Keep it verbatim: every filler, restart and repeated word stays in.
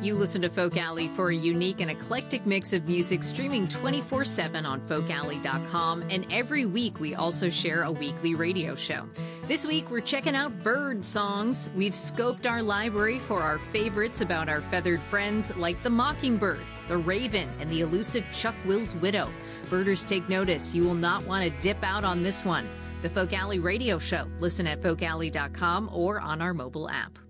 You listen to Folk Alley for a unique and eclectic mix of music streaming twenty-four seven on folk alley dot com, and every week we also share a weekly radio show. This week we're checking out bird songs. We've scoped our library for our favorites about our feathered friends like the mockingbird, the raven, and the elusive Chuck Will's widow. Birders take notice. You will not want to dip out on this one. The Folk Alley Radio Show. Listen at folk alley dot com or on our mobile app.